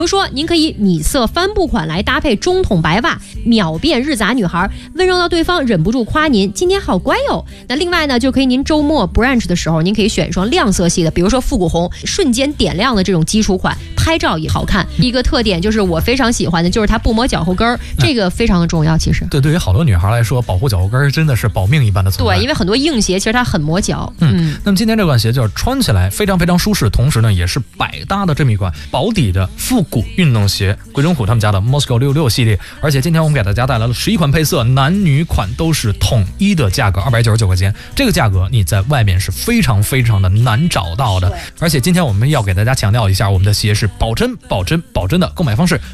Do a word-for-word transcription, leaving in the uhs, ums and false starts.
比如说，您可以米色帆布款来搭配中筒白袜，秒变日杂女孩，温柔到对方忍不住夸您今天好乖哟。那另外呢，就可以您周末 brunch 的时候，您可以选一双亮色系的，比如说复古红，瞬间点亮的这种基础款，拍照也好看。一个特点就是我非常喜欢的，就是它不磨脚后跟儿，这个非常的重要。其实， 对，对于好多女孩来说，保护脚后跟儿真的是保命一般的存在。 对，因为很多硬鞋其实它很磨脚。 嗯，嗯那么今天这款鞋就是穿起来非常非常舒适，同时呢也是百搭的这么一款薄底的复古运动鞋。贵中虎他们家的 Moscow 六六系列，而且今天我们给大家带来了十一款配色，男女款都是统一的价格，二百九十九块钱。这个价格你在外面是非常非常的难找到的。而且今天我们要给大家强调一下，我们的鞋是保真、保真、保真的购买方式。